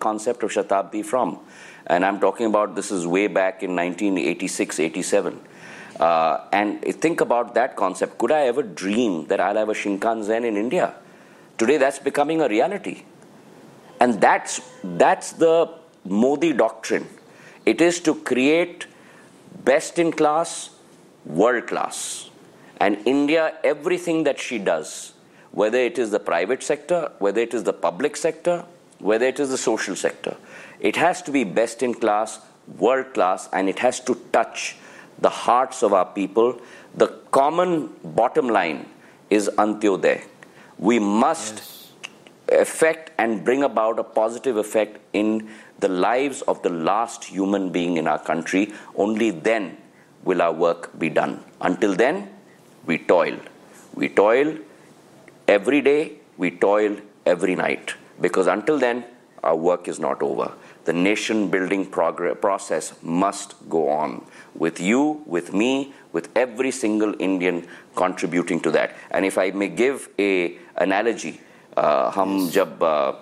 concept of Shatabdi from? And I'm talking about this is way back in 1986, 87. And think about that concept. Could I ever dream that I'll have a Shinkansen in India? Today that's becoming a reality. And that's the Modi doctrine. It is to create best in class, world class. And India, everything that she does, whether it is the private sector, whether it is the public sector, whether it is the social sector, it has to be best in class, world class, and it has to touch the hearts of our people. The common bottom line is Antyodaya. We must affect and bring about a positive effect in the lives of the last human being in our country. Only then will our work be done. Until then, we toil. We toil every day, we toil every night. Because until then, our work is not over. The nation-building process must go on. With you, with me, with every single Indian contributing to that. And if I may give an analogy, हम जब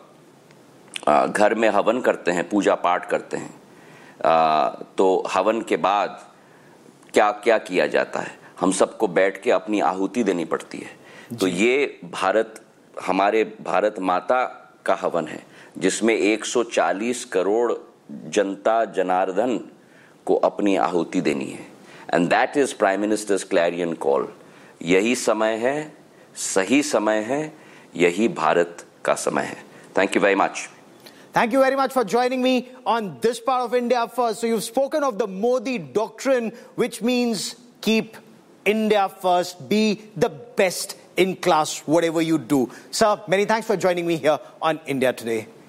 घर में हवन करते हैं, पूजा पाठ करते हैं, तो हवन के बाद क्या क्या किया जाता है? हम सबको बैठ के अपनी आहुति देनी पड़ती है। तो ये भारत, हमारे भारत माता का हवन है, जिसमें 140 करोड़ जनता जनार्दन को अपनी आहुति देनी है। And that is prime ministers Clarion call. यही समय है, सही समय है, यही भारत का समय है। Thank you very much. Thank you very much for joining me on this part of India First. So you've spoken of the Modi doctrine, which means keep India first, be the best in class, whatever you do. Sir, many thanks for joining me here on India Today.